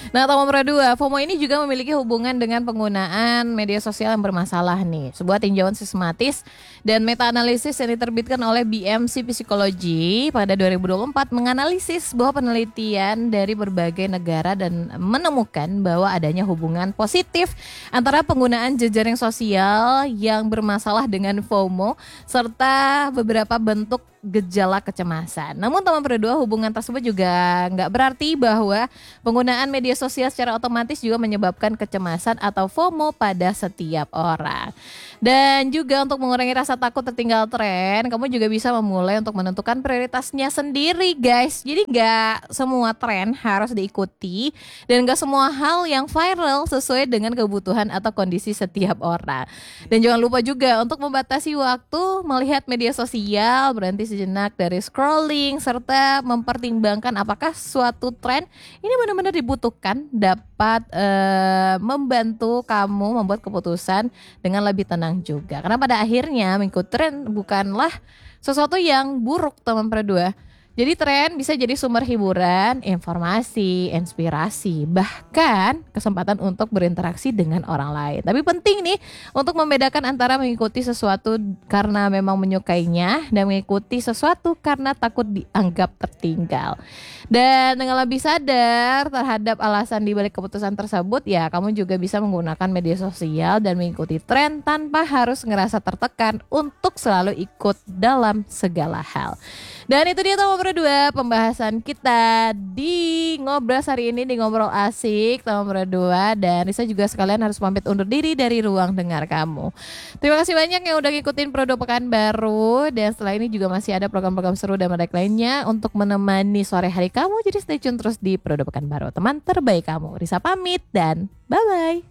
Nah, nomor dua, FOMO ini juga memiliki hubungan dengan penggunaan media sosial yang bermasalah nih. Sebuah tinjauan sistematis dan meta-analisis yang diterbitkan oleh BMC Psikologi pada 2024 menganalisis bahwa penelitian dari berbagai negara dan menemukan bahwa adanya hubungan positif antara penggunaan jejaring sosial yang bermasalah dengan FOMO serta beberapa bentuk gejala kecemasan. Namun teman berdua, hubungan tersebut juga nggak berarti bahwa penggunaan media sosial secara otomatis juga menyebabkan kecemasan atau FOMO pada setiap orang. Dan juga untuk mengurangi rasa takut tertinggal tren, kamu juga bisa memulai untuk menentukan prioritasnya sendiri, guys. Jadi nggak semua tren harus diikuti dan nggak semua hal yang viral sesuai dengan kebutuhan atau kondisi setiap orang. Dan jangan lupa juga untuk membatasi waktu melihat media sosial, berhenti sejenak dari scrolling, serta mempertimbangkan apakah suatu tren ini benar-benar dibutuhkan, dapat membantu kamu membuat keputusan dengan lebih tenang juga. Karena pada akhirnya mengikuti tren bukanlah sesuatu yang buruk, teman berdua. Jadi tren bisa jadi sumber hiburan, informasi, inspirasi, bahkan kesempatan untuk berinteraksi dengan orang lain. Tapi penting nih untuk membedakan antara mengikuti sesuatu karena memang menyukainya dan mengikuti sesuatu karena takut dianggap tertinggal. Dan dengan lebih sadar terhadap alasan di balik keputusan tersebut, ya kamu juga bisa menggunakan media sosial dan mengikuti tren tanpa harus ngerasa tertekan untuk selalu ikut dalam segala hal. Dan itu dia teman berdua pembahasan kita di Ngobrol hari ini, di Ngobrol Asik teman berdua. Dan Risa juga sekalian harus pamit undur diri dari ruang dengar kamu. Terima kasih banyak yang udah ngikutin Prodo Pekanbaru. Dan setelah ini juga masih ada program-program seru dan menarik lainnya untuk menemani sore hari kamu. Jadi stay tune terus di Prodo Pekanbaru, teman terbaik kamu. Risa pamit dan bye-bye.